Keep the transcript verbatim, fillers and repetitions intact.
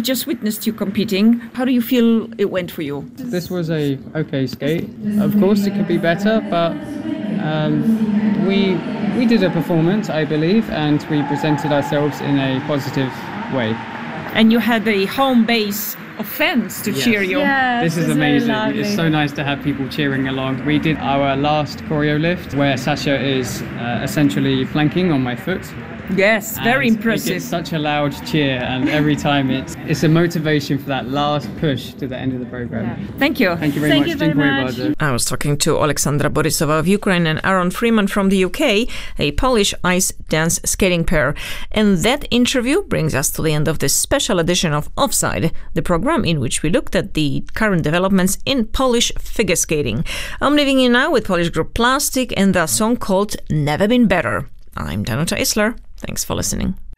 just witnessed you competing. How do you feel it went for you? This was a okay skate. Of course, it could be better, but um, we we did a performance, I believe, and we presented ourselves in a positive way. And you had a home base of fans to Yes. cheer you. Yes, This is it's very amazing. lovely. It's so nice to have people cheering along. We did our last choreo lift where Sasha is uh, essentially planking on my foot. Yes, very And impressive. It gets such a loud cheer, and every time it's it's a motivation for that last push to the end of the program. Yeah. Thank you. Thank you very Thank much. you very Dziękuję much. bardzo. I was talking to Alexandra Borisova of Ukraine and Aaron Freeman from the U K, a Polish ice dance skating pair. And that interview brings us to the end of this special edition of Offside, the program in which we looked at the current developments in Polish figure skating. I'm leaving you now with Polish group Plastic and their song called Never Been Better. I'm Danuta Isler. Thanks for listening.